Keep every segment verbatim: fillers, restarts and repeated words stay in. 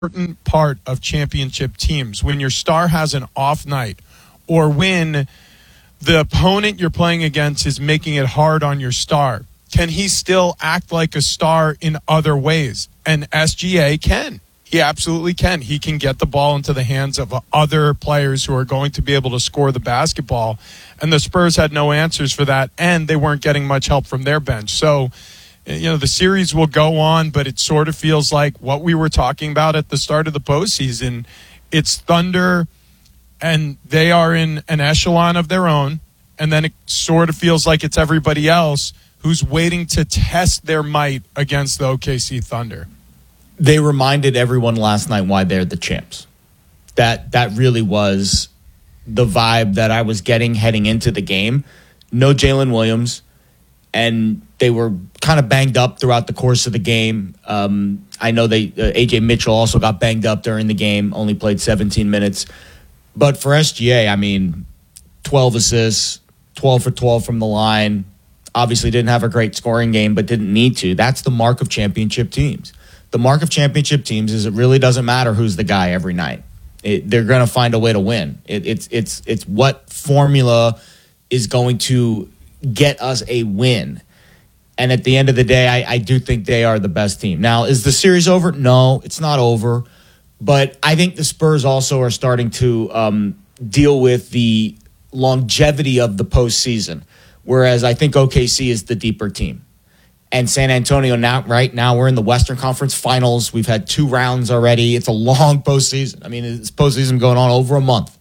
important part of championship teams. When your star has an off night, or when the opponent you're playing against is making it hard on your star, can he still act like a star in other ways? And S G A can. He absolutely can. He can get the ball into the hands of other players who are going to be able to score the basketball. And the Spurs had no answers for that, and they weren't getting much help from their bench. So, you know, the series will go on, but it sort of feels like what we were talking about at the start of the postseason. It's Thunder, and they are in an echelon of their own, and then it sort of feels like it's everybody else who's waiting to test their might against the O K C Thunder. They reminded everyone last night why they're the champs. That that really was the vibe that I was getting heading into the game. No Jalen Williams, and they were kind of banged up throughout the course of the game. Um, I know they uh, A J Mitchell also got banged up during the game, only played seventeen minutes. But for S G A, I mean, twelve assists, twelve for twelve from the line. Obviously didn't have a great scoring game, but didn't need to. That's the mark of championship teams. The mark of championship teams is it really doesn't matter who's the guy every night. It, they're going to find a way to win. It, it's it's it's what formula is going to get us a win. And at the end of the day, I, I do think they are the best team. Now, is the series over? No, it's not over. But I think the Spurs also are starting to um, deal with the longevity of the postseason, whereas I think O K C is the deeper team. And San Antonio, now, right now, we're in the Western Conference Finals. We've had two rounds already. It's a long postseason. I mean, it's postseason going on over a month.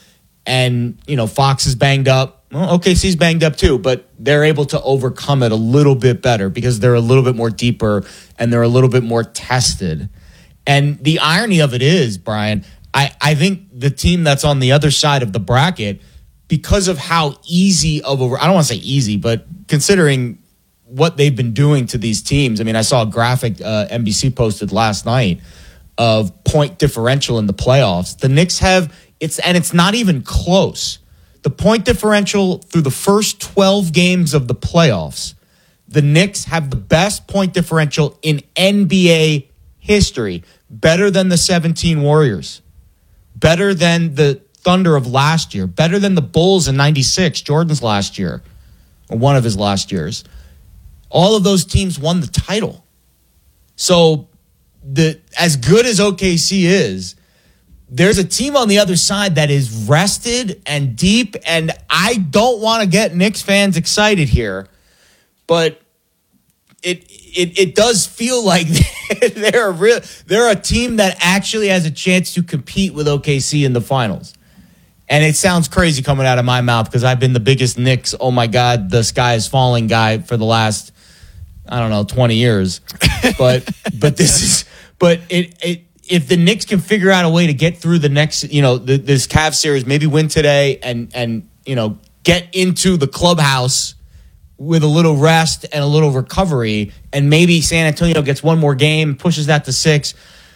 And, you know, Fox is banged up. Well, O K C's banged up too, but they're able to overcome it a little bit better because they're a little bit more deeper and they're a little bit more tested. And the irony of it is, Brian, I, I think the team that's on the other side of the bracket, because of how easy of a, I don't want to say easy, but considering what they've been doing to these teams. I mean, I saw a graphic uh, N B C posted last night of point differential in the playoffs. The Knicks have, it's and it's not even close. The point differential through the first twelve games of the playoffs, the Knicks have the best point differential in N B A history, better than the seventeen Warriors, better than the Thunder of last year, better than the Bulls in ninety-six, Jordan's last year, or one of his last years. All of those teams won the title. So the as good as O K C is, there's a team on the other side that is rested and deep, and I don't want to get Knicks fans excited here, but it it it does feel like they're a real they're a team that actually has a chance to compete with O K C in the finals. And it sounds crazy coming out of my mouth because I've been the biggest Knicks, oh my God, the sky is falling guy for the last, I don't know, twenty years. But but this is but it it if the Knicks can figure out a way to get through the next, you know, the, this Cavs series, maybe win today and and you know, get into the clubhouse with a little rest and a little recovery, and maybe San Antonio gets one more game, pushes that to six.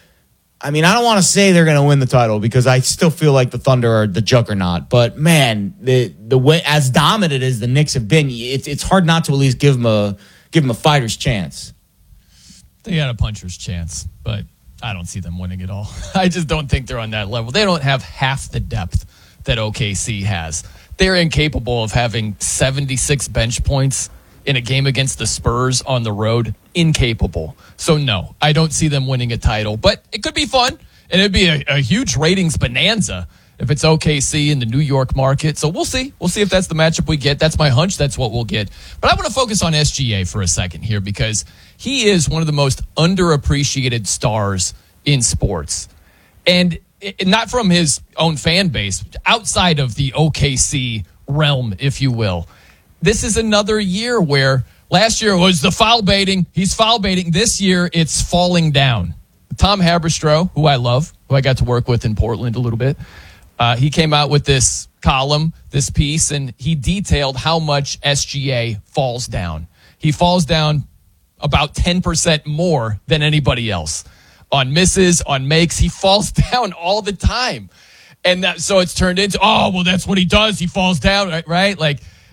I mean, I don't want to say they're going to win the title because I still feel like the Thunder are the juggernaut. But man, the the way as dominant as the Knicks have been, it's it's hard not to at least give them a give them a fighter's chance. They got a puncher's chance, but I don't see them winning it all. I just don't think they're on that level. They don't have half the depth that O K C has. They're incapable of having seventy-six bench points in a game against the Spurs on the road. Incapable. So no, I don't see them winning a title, but it could be fun, and it'd be a, a huge ratings bonanza if it's O K C in the New York market. So we'll see. We'll see if that's the matchup we get. That's my hunch. That's what we'll get. But I want to focus on S G A for a second here because he is one of the most underappreciated stars in sports. And it, not from his own fan base, outside of the O K C realm, if you will. This is another year where last year was the foul baiting. He's foul baiting. This year, it's falling down. Tom Haberstroh, who I love, who I got to work with in Portland a little bit, uh, he came out with this column, this piece, and he detailed how much S G A falls down. He falls down about ten percent more than anybody else. On misses, on makes, he falls down all the time. And that, so it's turned into, oh, well, that's what he does. He falls down, right? right? Like,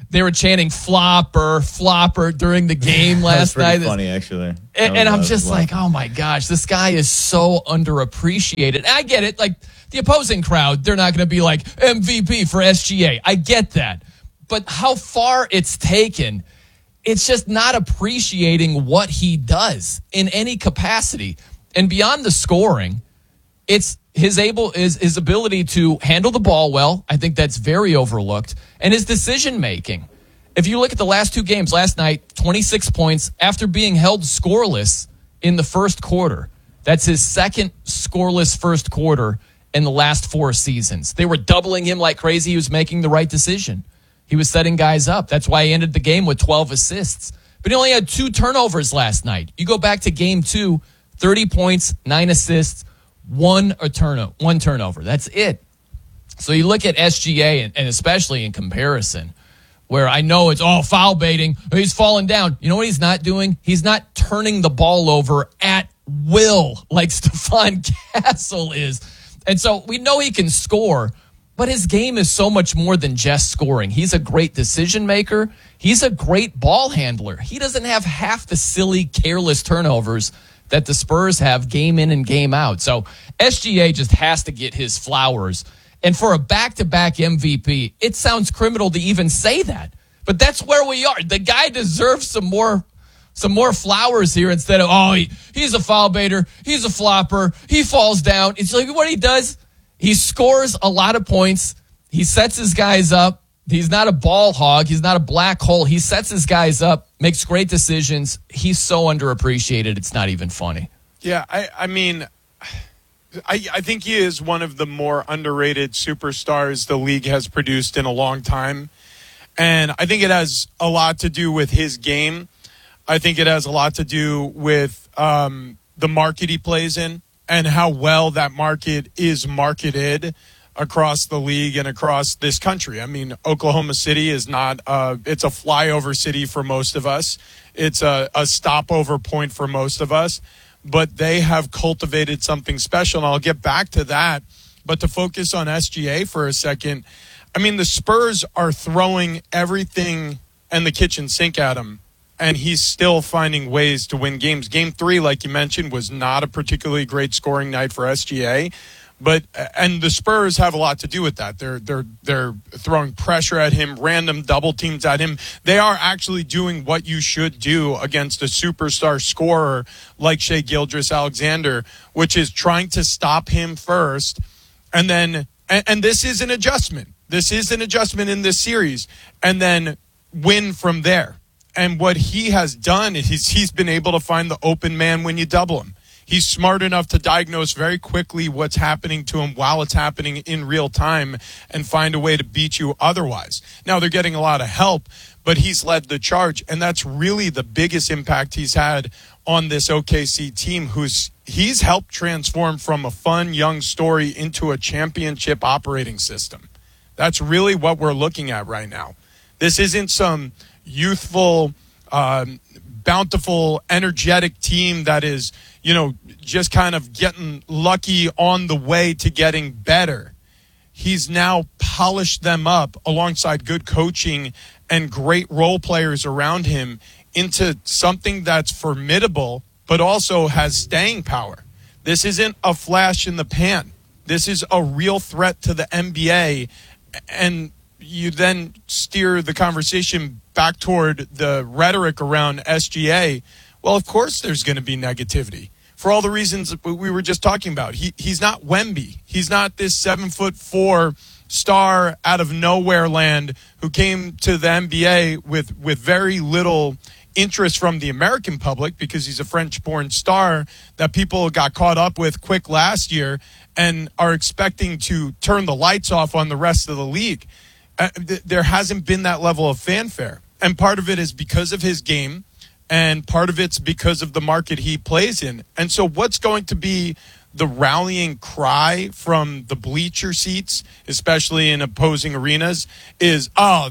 They were chanting flopper, flopper during the game last That's pretty night. funny, actually. And, and I'm just like, oh my gosh, this guy is so underappreciated. And I get it. Like the opposing crowd, they're not going to be like M V P for S G A. I get that. But how far it's taken, it's just not appreciating what he does in any capacity. And beyond the scoring, it's his able his, his ability to handle the ball well. I think that's very overlooked. And his decision making. If you look at the last two games, last night, twenty-six points after being held scoreless in the first quarter. That's his second scoreless first quarter in the last four seasons. They were doubling him like crazy. He was making the right decision. He was setting guys up. That's why he ended the game with twelve assists. But he only had two turnovers last night. You go back to game two, thirty points, nine assists, one a turno- one turnover. That's it. So you look at S G A, and, and especially in comparison, where I know it's all foul baiting, or he's falling down. You know what he's not doing? He's not turning the ball over at will like Stephon Castle is. And so we know he can score, but his game is so much more than just scoring. He's a great decision maker. He's a great ball handler. He doesn't have half the silly, careless turnovers that the Spurs have game in and game out. So S G A just has to get his flowers. And for a back-to-back M V P, it sounds criminal to even say that. But that's where we are. The guy deserves some more some more flowers here instead of, oh, he, he's a foul baiter, he's a flopper, he falls down. It's like what he does, he scores a lot of points, he sets his guys up. He's not a ball hog, he's not a black hole. He sets his guys up, makes great decisions. He's so underappreciated, it's not even funny. Yeah, I, I mean... I, I think he is one of the more underrated superstars the league has produced in a long time. And I think it has a lot to do with his game. I think it has a lot to do with um, the market he plays in and how well that market is marketed across the league and across this country. I mean, Oklahoma City is not, uh, it's a flyover city for most of us. It's a, a stopover point for most of us. But they have cultivated something special, and I'll get back to that. But to focus on S G A for a second, I mean, the Spurs are throwing everything and the kitchen sink at him, and he's still finding ways to win games. Game three, like you mentioned, was not a particularly great scoring night for S G A. But and the Spurs have a lot to do with that. They're they're they're throwing pressure at him, random double teams at him. They are actually doing what you should do against a superstar scorer like Shai Gilgeous-Alexander, which is trying to stop him first, and then and, and this is an adjustment. This is an adjustment in this series, and then win from there. And what he has done is he's he's been able to find the open man when you double him. He's smart enough to diagnose very quickly what's happening to him while it's happening in real time and find a way to beat you otherwise. Now, they're getting a lot of help, but he's led the charge, and that's really the biggest impact he's had on this O K C team, who's he's helped transform from a fun young story into a championship operating system. That's really what we're looking at right now. This isn't some youthful, um, bountiful, energetic team that is, you know, just kind of getting lucky on the way to getting better. He's now polished them up alongside good coaching and great role players around him into something that's formidable, but also has staying power. This isn't a flash in the pan. This is a real threat to the N B A. And you then steer the conversation back toward the rhetoric around S G A. Well, of course there's going to be negativity for all the reasons we were just talking about. He he's not Wemby. He's not this seven foot four star out of nowhere land who came to the N B A with, with very little interest from the American public because he's a French-born star that people got caught up with quick last year and are expecting to turn the lights off on the rest of the league. Uh, th- there hasn't been that level of fanfare. And part of it is because of his game, and part of it's because of the market he plays in. And so what's going to be the rallying cry from the bleacher seats, especially in opposing arenas, is, oh,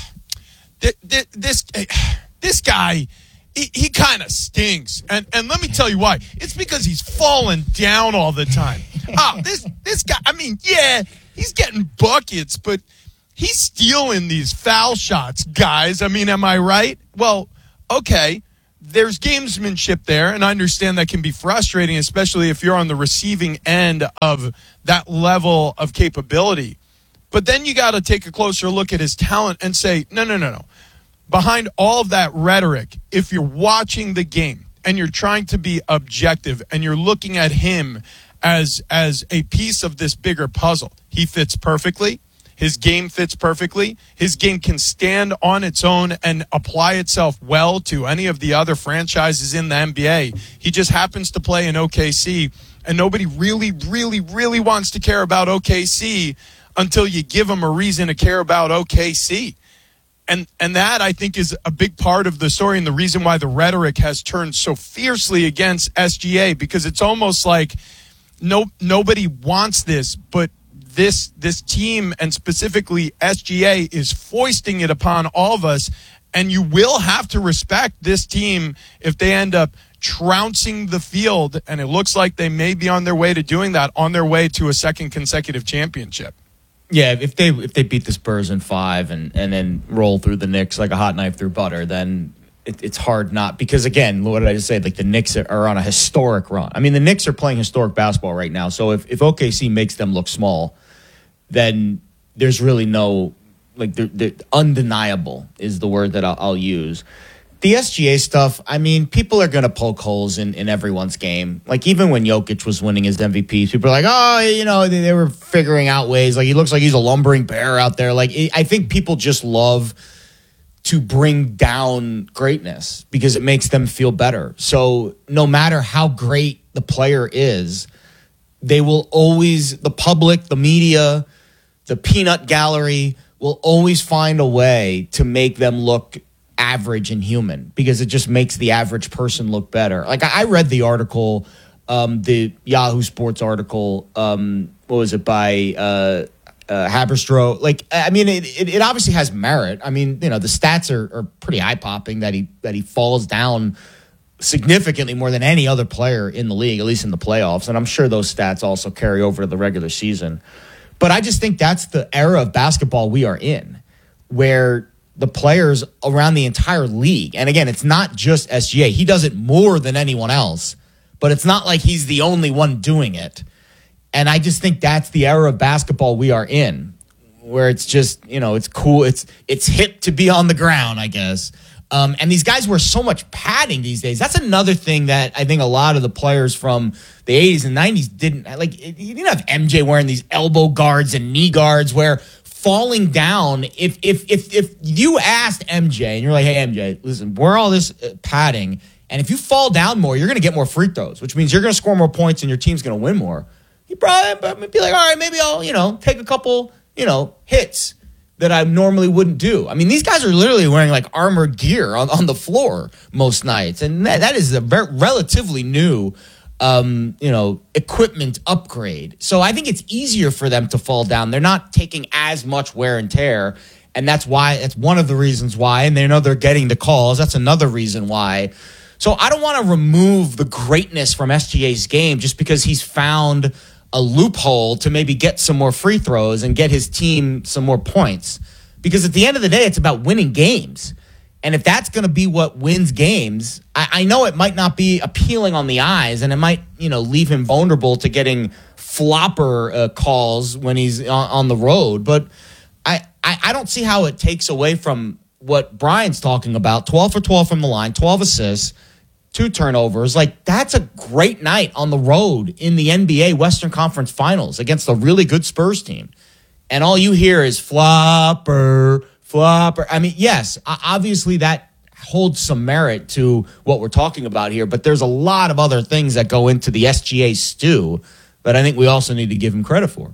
th- th- this this guy, he, he kind of stinks. And and let me tell you why. It's because he's falling down all the time. Oh, this this guy, I mean, yeah, he's getting buckets, but he's stealing these foul shots, guys. I mean, am I right? Well, okay, there's gamesmanship there, and I understand that can be frustrating, especially if you're on the receiving end of that level of capability. But then you got to take a closer look at his talent and say, no, no, no, no. Behind all of that rhetoric, if you're watching the game and you're trying to be objective and you're looking at him as as a piece of this bigger puzzle, he fits perfectly. His game fits perfectly. His game can stand on its own and apply itself well to any of the other franchises in the N B A. He just happens to play in O K C, and nobody really, really, really wants to care about O K C until you give them a reason to care about O K C. And and that, I think, is a big part of the story and the reason why the rhetoric has turned so fiercely against S G A, because it's almost like no nobody wants this, but this this team, and specifically S G A, is foisting it upon all of us. And you will have to respect this team if they end up trouncing the field, and it looks like they may be on their way to doing that, on their way to a second consecutive championship. Yeah, if they if they beat the Spurs in five and, and then roll through the Knicks like a hot knife through butter, then it, it's hard not. Because, again, what did I just say? Like, the Knicks are, are on a historic run. I mean, the Knicks are playing historic basketball right now. So if, if O K C makes them look small, then there's really no, like, they're, they're undeniable is the word that I'll, I'll use. The S G A stuff, I mean, people are going to poke holes in, in everyone's game. Like, even when Jokic was winning his M V P, people are like, oh, you know, they, they were figuring out ways. Like, he looks like he's a lumbering bear out there. Like, it, I think people just love to bring down greatness because it makes them feel better. So no matter how great the player is, they will always, the public, the media, the peanut gallery will always find a way to make them look average and human, because it just makes the average person look better. Like, I, I read the article, um, the Yahoo Sports article, um, what was it, by uh, uh, Haberstroh. Like, I mean, it, it, it obviously has merit. I mean, you know, the stats are, are pretty eye-popping that he that he falls down significantly more than any other player in the league, at least in the playoffs. And I'm sure those stats also carry over to the regular season. But I just think that's the era of basketball we are in, where the players around the entire league, and again, it's not just S G A. He does it more than anyone else, but it's not like he's the only one doing it. And I just think that's the era of basketball we are in, where it's just, you know, it's cool. It's it's hip to be on the ground, I guess. Um, and these guys wear so much padding these days. That's another thing that I think a lot of the players from the eighties and nineties didn't like. You didn't have M J wearing these elbow guards and knee guards where falling down, if if if if you asked M J and you're like, hey, M J, listen, we're all this uh, padding, and if you fall down more, you're going to get more free throws, which means you're going to score more points and your team's going to win more. He probably be like, all right, maybe I'll, you know, take a couple, you know, hits that I normally wouldn't do. I mean, these guys are literally wearing like armored gear on, on the floor most nights, and that, that is a very, relatively new Um, you know, equipment upgrade. So I think it's easier for them to fall down. They're not taking as much wear and tear. And that's why, it's one of the reasons why, and they know they're getting the calls. That's another reason why. So I don't want to remove the greatness from S G A's game just because he's found a loophole to maybe get some more free throws and get his team some more points. Because at the end of the day, it's about winning games. And if that's going to be what wins games, I, I know it might not be appealing on the eyes, and it might, you know, leave him vulnerable to getting flopper uh, calls when he's on, on the road. But I, I, I don't see how it takes away from what Brian's talking about. twelve for twelve from the line, twelve assists, two turnovers. Like, that's a great night on the road in the N B A Western Conference Finals against a really good Spurs team. And all you hear is flopper, flopper. I mean, yes, obviously that holds some merit to what we're talking about here, but there's a lot of other things that go into the S G A stew that I think we also need to give him credit for.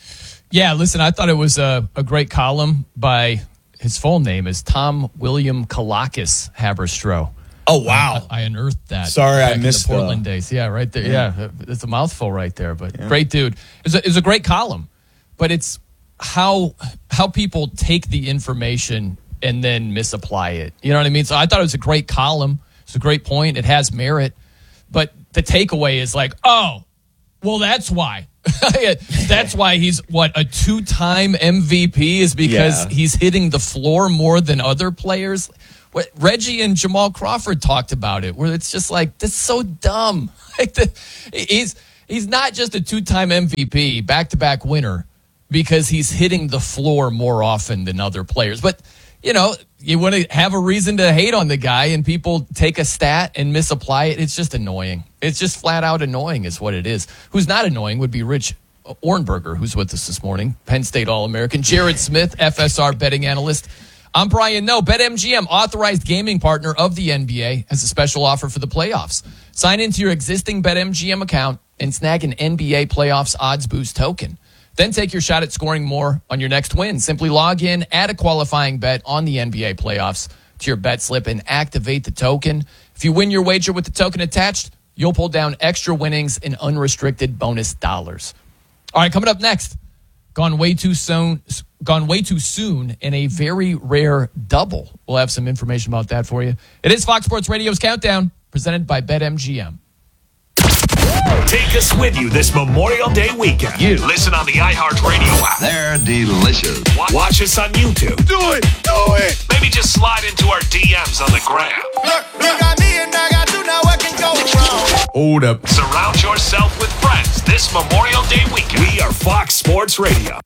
Yeah, listen, I thought it was a, a great column by, his full name is Tom William Kalakis Haberstroh. Oh, wow. I, I unearthed that. Sorry, I back missed in the Portland the, days. Yeah, right there. Yeah. yeah, it's a mouthful right there, but yeah. Great dude. It's a, it's a great column, but it's how how people take the information and then misapply it. You know what I mean? So I thought it was a great column. It's a great point. It has merit. But the takeaway is like, oh, Well, that's why. That's why he's, what, a two-time M V P is because Yeah. he's hitting the floor more than other players. What Reggie and Jamal Crawford talked about it, where it's just like, that's so dumb. Like the, he's he's not just a two-time M V P, back-to-back winner, because he's hitting the floor more often than other players. But, you know, you want to have a reason to hate on the guy, and people take a stat and misapply it. It's just annoying. It's just flat out annoying is what it is. Who's not annoying would be Rich Ornberger, who's with us this morning, Penn State All-American. Jared Smith, F S R betting analyst. I'm Brian Noe. BetMGM, authorized gaming partner of the N B A, has a special offer for the playoffs. Sign into your existing BetMGM account and snag an N B A Playoffs Odds Boost token. Then take your shot at scoring more on your next win. Simply log in, add a qualifying bet on the N B A playoffs to your bet slip, and activate the token. If you win your wager with the token attached, you'll pull down extra winnings and unrestricted bonus dollars. All right, coming up next, gone way too soon, gone way too soon in a very rare double. We'll have some information about that for you. It is Fox Sports Radio's Countdown, presented by BetMGM. Take us with you this Memorial Day weekend. You listen on the iHeartRadio app. They're delicious. Wa- Watch us on YouTube. Do it! Do it! Maybe just slide into our D Ms on the gram. Look, look at me and I got you, now what can go wrong? Hold up. Surround yourself with friends this Memorial Day weekend. We are Fox Sports Radio.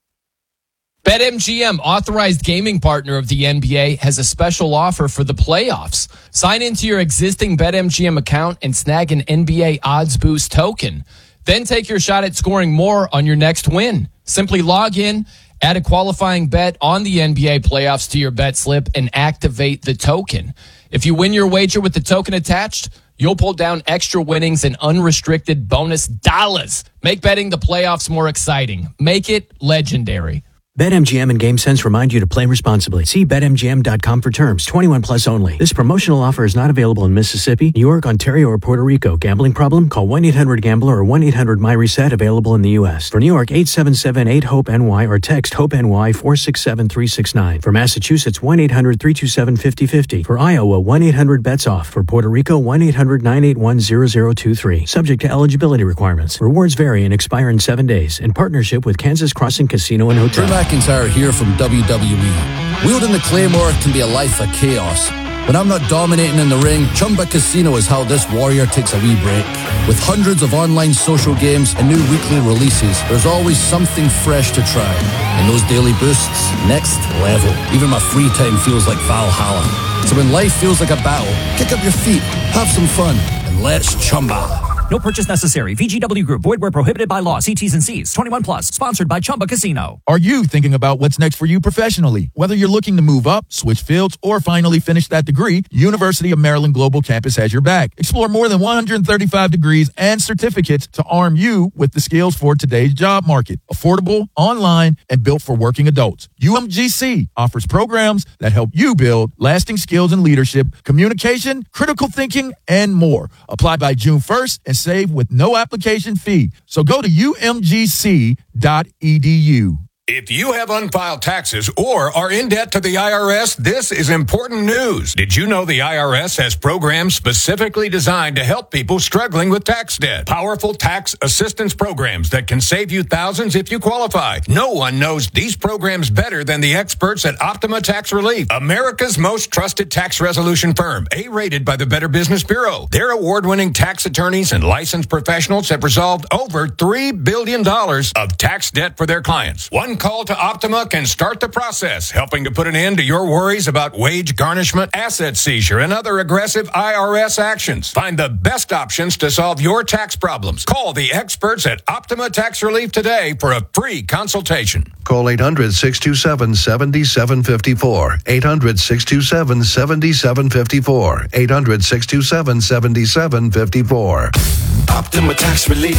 BetMGM, authorized gaming partner of the N B A, has a special offer for the playoffs. Sign into your existing BetMGM account and snag an N B A Odds Boost token. Then take your shot at scoring more on your next win. Simply log in, add a qualifying bet on the N B A playoffs to your bet slip, and activate the token. If you win your wager with the token attached, you'll pull down extra winnings and unrestricted bonus dollars. Make betting the playoffs more exciting. Make it legendary. BetMGM and GameSense remind you to play responsibly. See Bet M G M dot com for terms. twenty-one plus only. This promotional offer is not available in Mississippi, New York, Ontario, or Puerto Rico. Gambling problem? Call one eight hundred gambler or one eight hundred my reset, available in the U S. For New York, eight seven seven eight hope N Y or text HOPE-NY four six seven three six nine. For Massachusetts, one eight hundred three two seven five zero five zero. For Iowa, one eight hundred bets off. For Puerto Rico, one eight hundred nine eight one zero zero two three. Subject to eligibility requirements. Rewards vary and expire in seven days. In partnership with Kansas Crossing Casino and Hotel. Drew McIntyre here from W W E. Wielding the Claymore can be a life of chaos. When I'm not dominating in the ring, Chumba Casino is how this warrior takes a wee break. With hundreds of online social games and new weekly releases, there's always something fresh to try. And those daily boosts, next level. Even my free time feels like Valhalla. So when life feels like a battle, kick up your feet, have some fun, and let's Chumba. No purchase necessary. V G W Group. Void where prohibited by law. See T's and C's. twenty-one plus. Sponsored by Chumba Casino. Are you thinking about what's next for you professionally? Whether you're looking to move up, switch fields, or finally finish that degree, University of Maryland Global Campus has your back. Explore more than one hundred thirty-five degrees and certificates to arm you with the skills for today's job market. Affordable, online, and built for working adults. U M G C offers programs that help you build lasting skills in leadership, communication, critical thinking, and more. Apply by June first and save with no application fee. So go to U M G C dot E D U. If you have unfiled taxes or are in debt to the I R S, this is important news. Did you know the I R S has programs specifically designed to help people struggling with tax debt? Powerful tax assistance programs that can save you thousands if you qualify. No one knows these programs better than the experts at Optima Tax Relief, America's most trusted tax resolution firm, A-rated by the Better Business Bureau. Their award-winning tax attorneys and licensed professionals have resolved over three billion dollars of tax debt for their clients. One call to Optima can start the process, helping to put an end to your worries about wage garnishment, asset seizure, and other aggressive I R S actions. Find the best options to solve your tax problems. Call the experts at Optima Tax Relief today for a free consultation. Call eight hundred, six two seven, seven seven five four. eight hundred, six two seven, seven seven five four. eight hundred, six two seven, seven seven five four. Optima Tax Relief.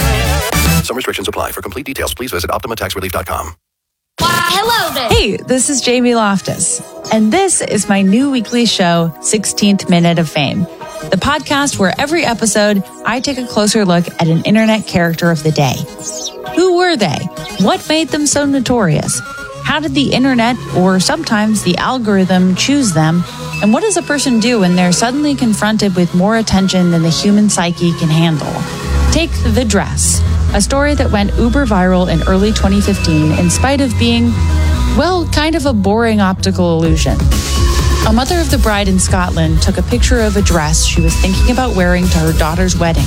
Some restrictions apply. For complete details, please visit optima tax relief dot com. Hello there. Hey, this is Jamie Loftus, and this is my new weekly show, sixteenth Minute of Fame, the podcast where every episode I take a closer look at an internet character of the day. Who were they? What made them so notorious? How did the internet, or sometimes the algorithm, choose them? And what does a person do when they're suddenly confronted with more attention than the human psyche can handle? Take The Dress. a story that went uber viral in early twenty fifteen in spite of being, well, kind of a boring optical illusion. A mother of the bride in Scotland took a picture of a dress she was thinking about wearing to her daughter's wedding.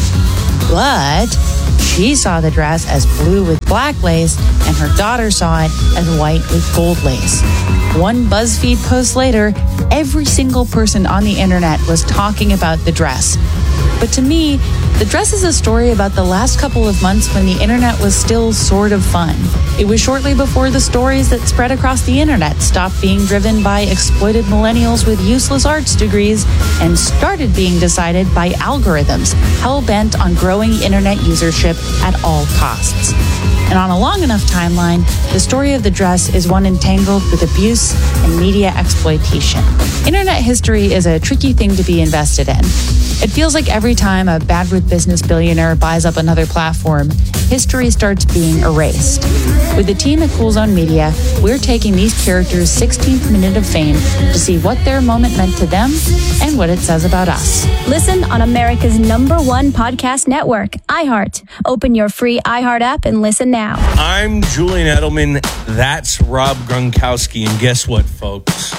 But she saw the dress as blue with black lace, and her daughter saw it as white with gold lace. One BuzzFeed post later, every single person on the internet was talking about the dress. But to me, the dress is a story about the last couple of months when the internet was still sort of fun. It was shortly before the stories that spread across the internet stopped being driven by exploited millennials with useless arts degrees and started being decided by algorithms hell-bent on growing internet usership at all costs. And on a long enough timeline, the story of the dress is one entangled with abuse and media exploitation. Internet history is a tricky thing to be invested in. It feels like every time a bad with business billionaire buys up another platform, history starts being erased. With the team at Cool Zone Media, we're taking these characters' sixteenth minute of fame to see what their moment meant to them and what it says about us. Listen on America's number one podcast network, iHeart. Open your free iHeart app and listen now. I'm Julian Edelman. That's Rob Gronkowski. And guess what, folks?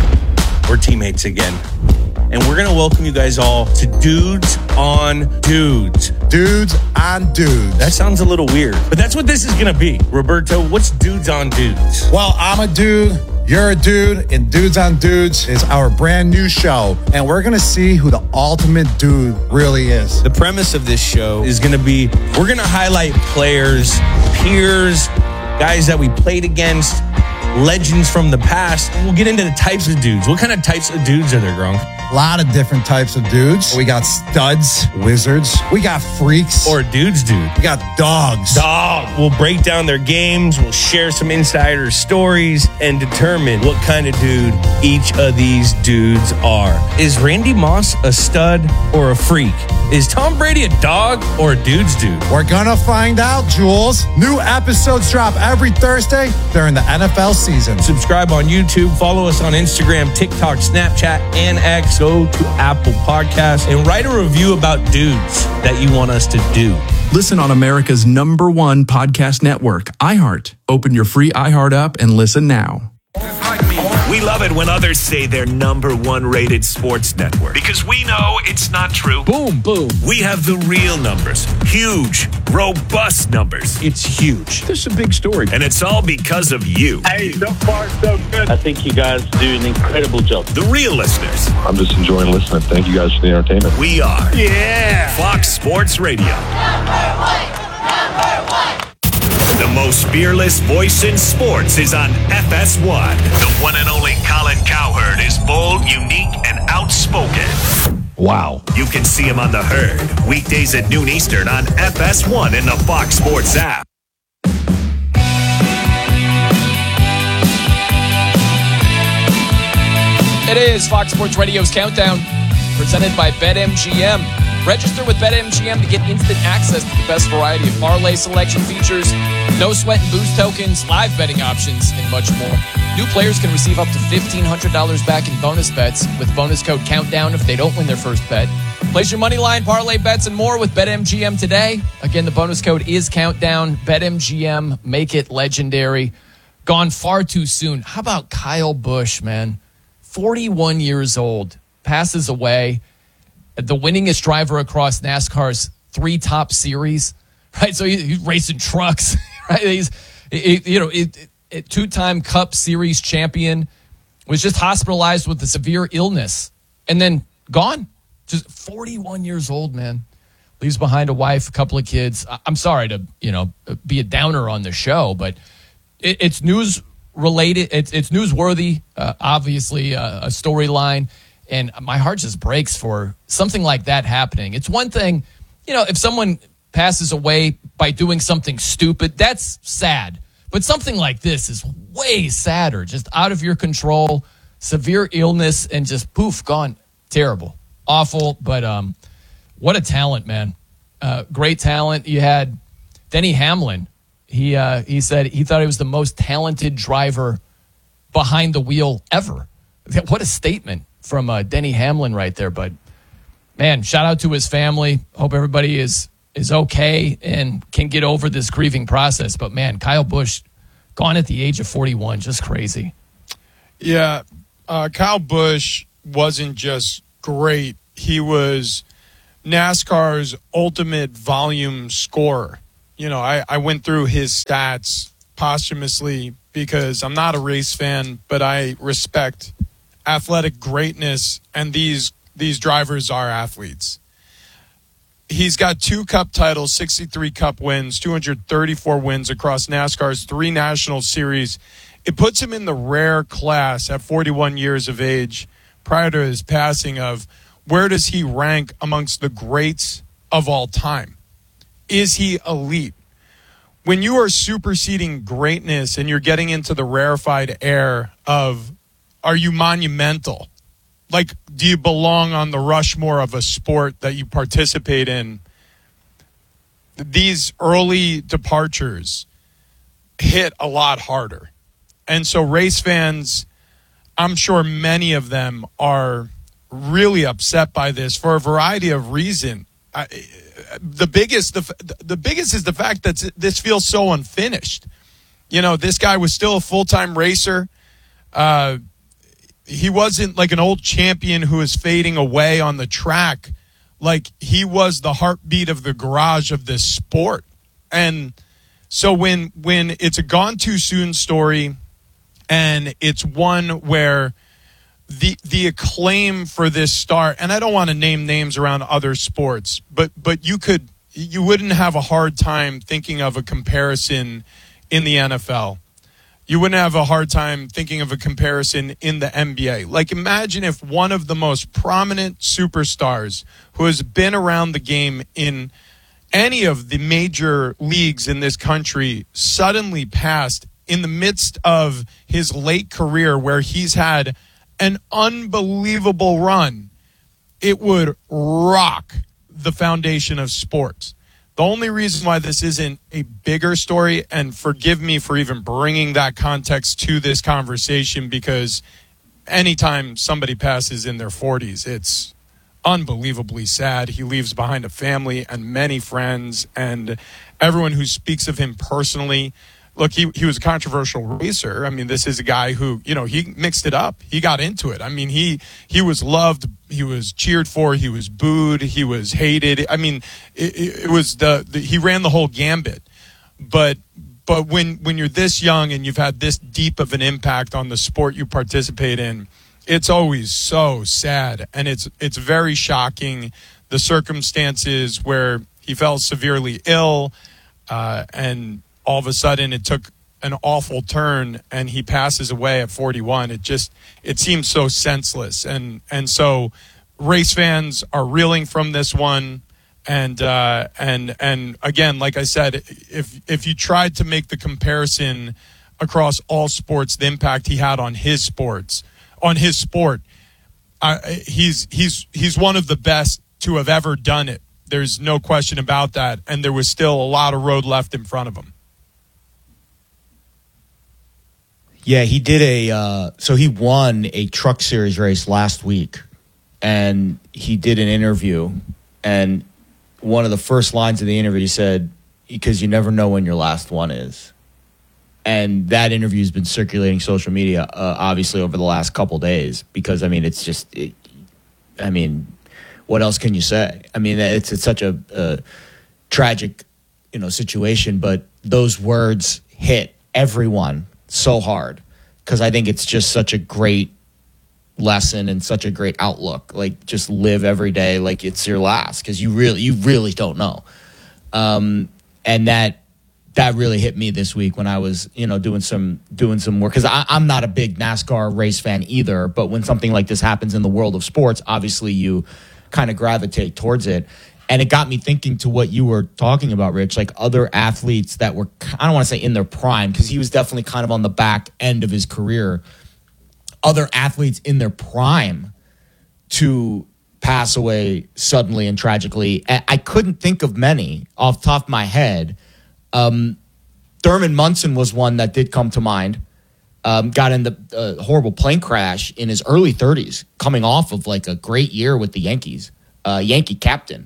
We're teammates again. And we're going to welcome you guys all to Dudes on Dudes. Dudes on Dudes. That sounds a little weird, but that's what this is going to be. Roberto, what's Dudes on Dudes? Well, I'm a dude. You're a dude, and Dudes on Dudes is our brand new show, and we're going to see who the ultimate dude really is. The premise of this show is going to be, we're going to highlight players, peers, guys that we played against, legends from the past. We'll get into the types of dudes. What kind of types of dudes are there, Gronk? A lot of different types of dudes. We got studs, wizards. We got freaks. Or dudes, dude. We got dogs. Dog. We'll break down their games. We'll share some insider stories and determine what kind of dude each of these dudes are. Is Randy Moss a stud or a freak? Is Tom Brady a dog or a dude's dude? We're gonna find out, Jules. New episodes drop every Thursday during the N F L season. Subscribe on YouTube. Follow us on Instagram, TikTok, Snapchat, and X. Go to Apple Podcasts and write a review about dudes that you want us to do. Listen on America's number one podcast network, iHeart. Open your free iHeart app and listen now. We love it when others say they're number one rated sports network because we know it's not true. Boom, boom. We have the real numbers. Huge, robust numbers. It's huge. This is a big story. And it's all because of you. Hey, so far, so good. I think you guys do an incredible job. The real listeners. I'm just enjoying listening. Thank you guys for the entertainment. We are. Yeah. Fox Sports Radio. Number one. Number one. The most fearless voice in sports is on F S one. The one and only Colin Cowherd is bold, unique, and outspoken. Wow. You can see him on The Herd, weekdays at noon Eastern on F S one in the Fox Sports app. It is Fox Sports Radio's Countdown, presented by BetMGM. Register with BetMGM to get instant access to the best variety of parlay selection features, no sweat and boost tokens, live betting options, and much more. New players can receive up to fifteen hundred dollars back in bonus bets with bonus code COUNTDOWN if they don't win their first bet. Place your money line, parlay bets, and more with BetMGM today. Again, the bonus code is COUNTDOWN. BetMGM, make it legendary. Gone far too soon. How about Kyle Busch, man? forty-one years old, passes away. The winningest driver across NASCAR's three top series, right? So he, he's racing trucks, right? He's, he, you know, it, it, two-time Cup Series champion, was just hospitalized with a severe illness and then gone. Just forty-one years old, man. Leaves behind a wife, a couple of kids. I'm sorry to, you know, be a downer on the show, but it, it's news related. It's, it's newsworthy, uh, obviously, uh, a storyline. And my heart just breaks for something like that happening. It's one thing, you know, if someone passes away by doing something stupid, that's sad. But something like this is way sadder, just out of your control, severe illness, and just poof, gone. Terrible. Awful, but um, what a talent, man. Uh, great talent. You had Denny Hamlin. He, uh, he said he thought he was the most talented driver behind the wheel ever. What a statement from uh, Denny Hamlin right there. But, man, shout out to his family. Hope everybody is is okay and can get over this grieving process. But, man, Kyle Busch gone at the age of forty-one, just crazy. Yeah, uh, Kyle Busch wasn't just great. He was NASCAR's ultimate volume scorer. You know, I, I went through his stats posthumously because I'm not a race fan, but I respect athletic greatness, and these these drivers are athletes. He's got two Cup titles, sixty-three Cup wins, two hundred thirty-four wins across NASCAR's three National Series. It puts him in the rare class at forty-one years of age prior to his passing of where does he rank amongst the greats of all time? Is he elite? When you are superseding greatness and you're getting into the rarefied air of, are you monumental? Like, do you belong on the Rushmore of a sport that you participate in? These early departures hit a lot harder. And so race fans, I'm sure many of them are really upset by this for a variety of reasons. I, the biggest, the, the biggest is the fact that this feels so unfinished. You know, this guy was still a full-time racer. Uh, he wasn't like an old champion who is fading away on the track. Like, he was the heartbeat of the garage of this sport. And so when when it's a gone too soon story, and it's one where the the acclaim for this star, and I don't want to name names around other sports, but but you could you wouldn't have a hard time thinking of a comparison in the N F L. You wouldn't have a hard time thinking of a comparison in the N B A. Like, imagine if one of the most prominent superstars who has been around the game in any of the major leagues in this country suddenly passed in the midst of his late career where he's had an unbelievable run. It would rock the foundation of sports. The only reason why this isn't a bigger story, and forgive me for even bringing that context to this conversation, because anytime somebody passes in their forties, it's unbelievably sad. He leaves behind a family and many friends, and everyone who speaks of him personally. Look, he he was a controversial racer. I mean, this is a guy who, you know, he mixed it up. He got into it. I mean, he he was loved. He was cheered for. He was booed. He was hated. I mean, it, it was the, the he ran the whole gambit. But but when when you're this young and you've had this deep of an impact on the sport you participate in, it's always so sad, and it's it's very shocking, the circumstances where he fell severely ill, uh, and all of a sudden it took an awful turn and he passes away at forty-one. It just, it seems so senseless. And, and so race fans are reeling from this one. And, uh, and, and again, like I said, if, if you tried to make the comparison across all sports, the impact he had on his sports, on his sport, uh, he's, he's, he's one of the best to have ever done it. There's no question about that. And there was still a lot of road left in front of him. Yeah, he did a uh, – so he won a Truck Series race last week, and he did an interview, and one of the first lines of the interview he said, because you never know when your last one is. And that interview has been circulating social media, uh, obviously, over the last couple days because, I mean, it's just it, – I mean, what else can you say? I mean, it's, it's such a, a tragic, you know, situation, but those words hit everyone so hard because I think it's just such a great lesson and such a great outlook. Like, just live every day like it's your last, because you really you really don't know. Um, and that that really hit me this week when I was, you know, doing some doing some work, because I'm not a big NASCAR race fan either. But when something like this happens in the world of sports, obviously you kind of gravitate towards it. And it got me thinking to what you were talking about, Rich, like other athletes that were, I don't want to say in their prime, because he was definitely kind of on the back end of his career. Other athletes in their prime to pass away suddenly and tragically. I couldn't think of many off the top of my head. Um, Thurman Munson was one that did come to mind. Um, got in the uh, horrible plane crash in his early thirties, coming off of like a great year with the Yankees, uh, Yankee captain.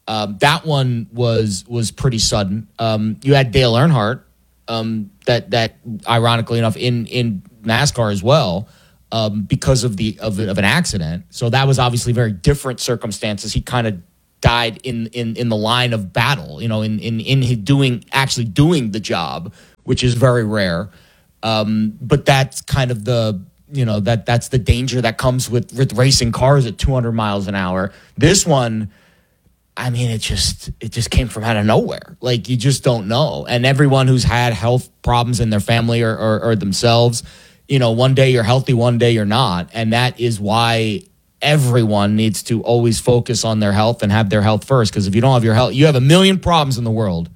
Um, that one was was pretty sudden. Um, you had Dale Earnhardt, um, that that ironically enough in in NASCAR as well, um, because of the of, of an accident. So that was obviously very different circumstances. He kind of died in, in in the line of battle, you know, in in in his doing actually doing the job, which is very rare. Um, but that's kind of the you know that that's the danger that comes with with racing cars at two hundred miles an hour. This one, I mean, it just it just came from out of nowhere. Like, you just don't know. And everyone who's had health problems in their family or, or, or themselves, you know, one day you're healthy, one day you're not. And that is why everyone needs to always focus on their health and have their health first. Because if you don't have your health, you have a million problems in the world.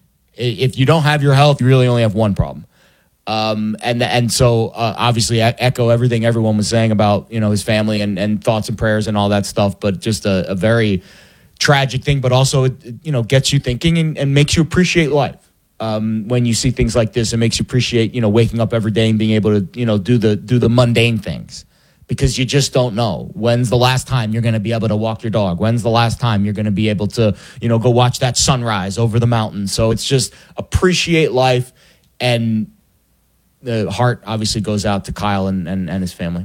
If you don't have your health, you really only have one problem. Um, and and so uh, obviously I echo everything everyone was saying about, you know, his family and, and thoughts and prayers and all that stuff. But just a, a very tragic thing, but also it, you know, gets you thinking and, and makes you appreciate life. Um, when you see things like this, it makes you appreciate, you know, waking up every day and being able to, you know, do the do the mundane things, because you just don't know when's the last time you're going to be able to walk your dog. When's the last time you're going to be able to, you know, go watch that sunrise over the mountains. So it's just appreciate life, and the heart obviously goes out to Kyle and, and, and his family.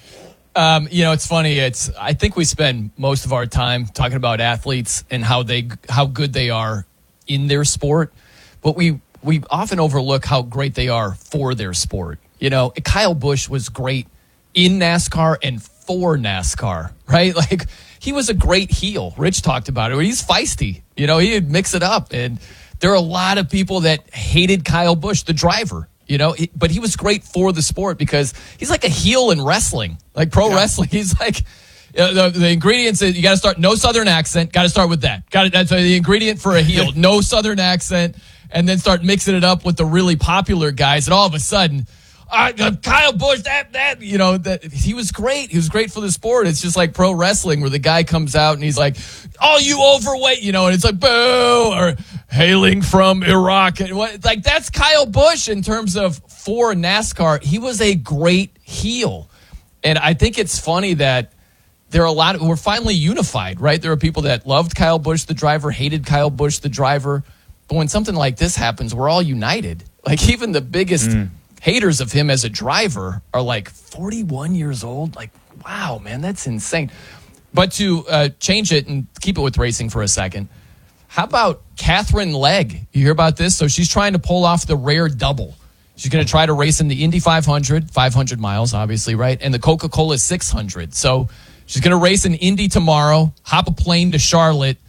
Um, you know, it's funny. It's I think we spend most of our time talking about athletes and how they how good they are in their sport, but we we often overlook how great they are for their sport. You know, Kyle Busch was great in NASCAR and for NASCAR, right? Like, he was a great heel. Rich talked about it. He's feisty. You know, he'd mix it up, and there are a lot of people that hated Kyle Busch, the driver. You know, but he was great for the sport because he's like a heel in wrestling, like pro yeah. wrestling. He's like, you know, the, the ingredients, you got to start, no Southern accent, got to start with that. Got That's the ingredient for a heel, no Southern accent, and then start mixing it up with the really popular guys. And all of a sudden, uh, Kyle Busch, that, that, you know, that he was great. He was great for the sport. It's just like pro wrestling where the guy comes out and he's like, oh, you overweight, you know, and it's like, boo, or hailing from Iraq. And what, like, that's Kyle Busch in terms of for NASCAR. He was a great heel. And I think it's funny that there are a lot of, we're finally unified, right? There are people that loved Kyle Busch, the driver, hated Kyle Busch, the driver. But when something like this happens, we're all united. Like, even the biggest mm. haters of him as a driver are like forty-one years old. Like, wow, man, that's insane. But to uh, change it and keep it with racing for a second, how about Catherine Legg? You hear about this? So she's trying to pull off the rare double. She's going to try to race in the Indy five hundred, five hundred miles, obviously, right? And the Coca-Cola six hundred. So she's going to race in Indy tomorrow, hop a plane to Charlotte,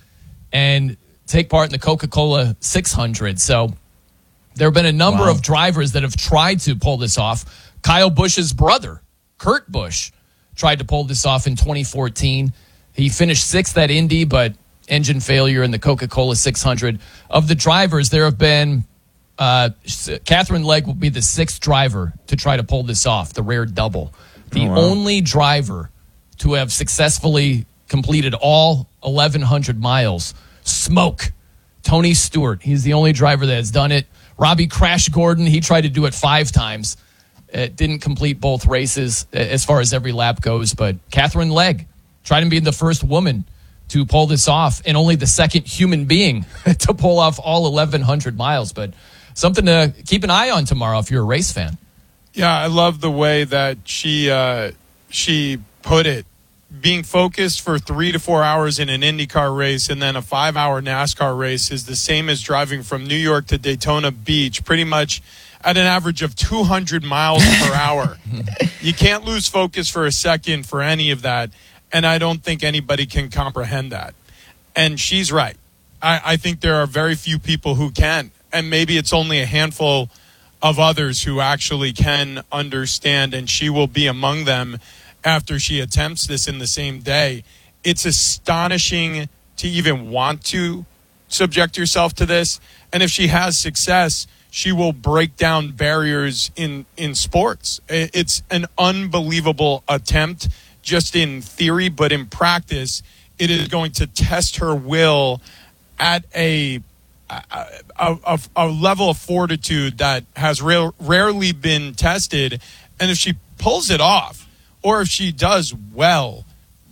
and take part in the Coca-Cola six hundred. So there have been a number wow. of drivers that have tried to pull this off. Kyle Busch's brother, Kurt Busch, tried to pull this off in twenty fourteen. He finished sixth at Indy, but engine failure in the Coca-Cola six hundred. Of the drivers, there have been uh, Catherine Legg will be the sixth driver to try to pull this off, the rare double. The oh, wow. only driver to have successfully completed all eleven hundred miles. Smoke. Tony Stewart. He's the only driver that has done it. Robbie Crash Gordon, he tried to do it five times. It didn't complete both races as far as every lap goes, but Catherine Legg tried to be the first woman to pull this off and only the second human being to pull off all eleven hundred miles. But something to keep an eye on tomorrow if you're a race fan. Yeah, I love the way that she uh, she put it. Being focused for three to four hours in an IndyCar race and then a five-hour NASCAR race is the same as driving from New York to Daytona Beach, pretty much at an average of two hundred miles per hour. You can't lose focus for a second for any of that, and I don't think anybody can comprehend that. And she's right. I, I think there are very few people who can, and maybe it's only a handful of others who actually can understand, and she will be among them after she attempts this in the same day. It's astonishing to even want to subject yourself to this. And if she has success, she will break down barriers in, in sports. It's an unbelievable attempt just in theory, but in practice, it is going to test her will at a a, a, a level of fortitude that has real, rarely been tested. And if she pulls it off, or if she does well,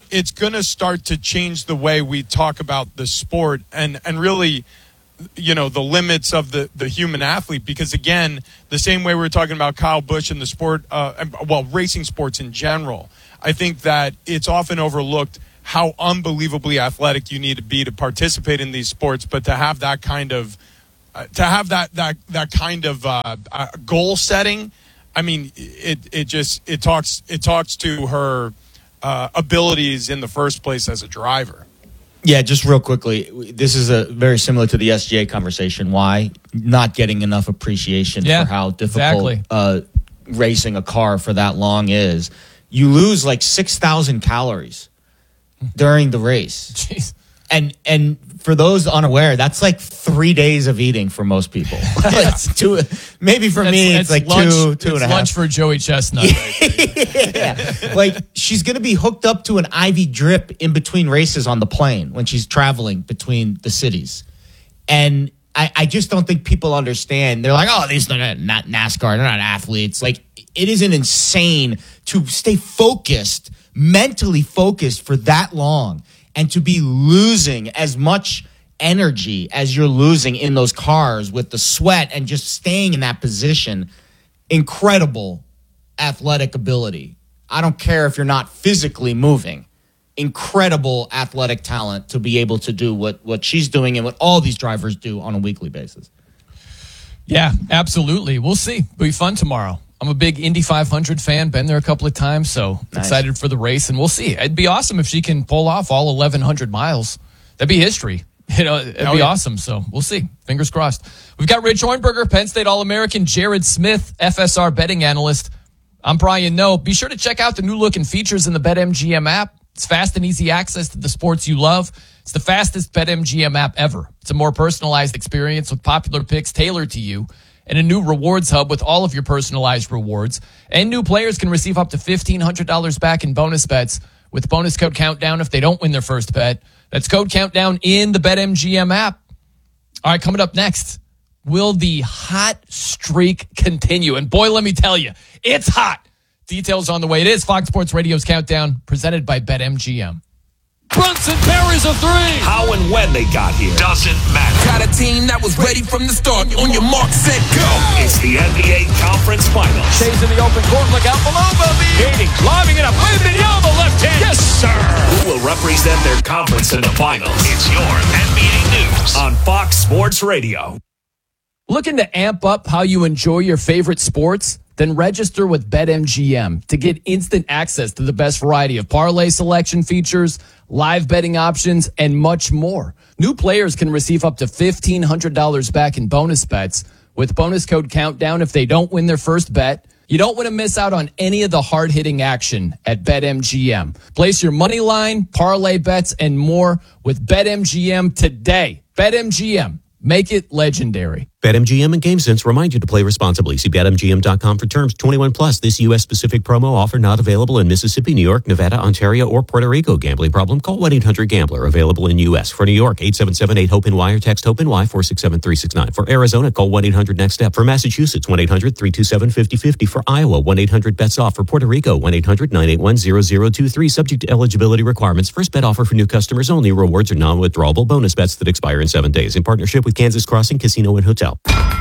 it's going to start to change the way we talk about the sport and, and really, you know, the limits of the, the human athlete. Because, again, the same way we were talking about Kyle Busch and the sport, uh, well, racing sports in general, I think that it's often overlooked how unbelievably athletic you need to be to participate in these sports, but to have that kind of uh, to have that that that kind of uh, uh, goal setting, I mean, it it just it talks it talks to her uh, abilities in the first place as a driver. Yeah, just real quickly, this is a very similar to the S G A conversation. Why not getting enough appreciation Yeah, for how difficult exactly. uh, racing a car for that long is? You lose like six thousand calories during the race. Jeez. And and for those unaware, that's like three days of eating for most people. Like two, maybe for That's- me, that's it's like lunch, two, two and it's a half. lunch for Joey Chestnut. Yeah. Like she's going to be hooked up to an I V drip in between races on the plane when she's traveling between the cities. And I, I just don't think people understand. They're like, oh, these are not NASCAR. They're not athletes. Like, it isn't insane to stay focused, mentally focused for that long and to be losing as much energy as you're losing in those cars with the sweat and just staying in that position. Incredible athletic ability. I don't care if you're not physically moving. Incredible athletic talent to be able to do what, what she's doing and what all these drivers do on a weekly basis. Yeah, absolutely. We'll see. It'll be fun tomorrow. I'm a big Indy five hundred fan. Been there a couple of times, so Nice. excited for the race, and we'll see. It'd be awesome if she can pull off all eleven hundred miles. That'd be history. You know, it'd Oh, be yeah. awesome. So we'll see. Fingers crossed. We've got Rich Hornberger, Penn State All-American, Jared Smith, F S R betting analyst. I'm Brian Noe. Be sure to check out the new look and features in the BetMGM app. It's fast and easy access to the sports you love. It's the fastest BetMGM app ever. It's a more personalized experience with popular picks tailored to you, and a new rewards hub with all of your personalized rewards. And new players can receive up to fifteen hundred dollars back in bonus bets with bonus code Countdown if they don't win their first bet. That's code Countdown in the BetMGM app. All right, coming up next, will the hot streak continue? And boy, let me tell you, it's hot. Details on the way. It is Fox Sports Radio's Countdown, presented by BetMGM. Brunson buries a three. How and when they got here doesn't matter. Got a team that was ready from the start. On your mark, set, go. It's the N B A Conference Finals. Stays in the open court. Look out below, Bobby. Hating, lobbing it up. With the elbow left hand. Yes, sir. Who will represent their conference in the finals? It's your N B A News on Fox Sports Radio. Looking to amp up how you enjoy your favorite sports? Then register with BetMGM to get instant access to the best variety of parlay selection features, live betting options, and much more. New players can receive up to fifteen hundred dollars back in bonus bets with bonus code Countdown if they don't win their first bet. You don't want to miss out on any of the hard-hitting action at BetMGM. Place your money line, parlay bets, and more with BetMGM today. BetMGM. Make it legendary. BetMGM and GameSense remind you to play responsibly. See Bet M G M dot com for terms. twenty-one plus. This U S-specific promo offer not available in Mississippi, New York, Nevada, Ontario, or Puerto Rico. Gambling problem? Call one eight hundred gambler. Available in U S. For New York, eight seven seven eight hope N Y or text HOPE-NY four six seven three six nine. For Arizona, call one eight hundred next step. For Massachusetts, one eight hundred three two seven five zero five zero. For Iowa, one eight hundred bets off. For Puerto Rico, one eight hundred nine eight one zero zero two three. Subject to eligibility requirements. First bet offer for new customers only. Rewards are non-withdrawable bonus bets that expire in seven days. In partnership with Kansas Crossing Casino and Hotel.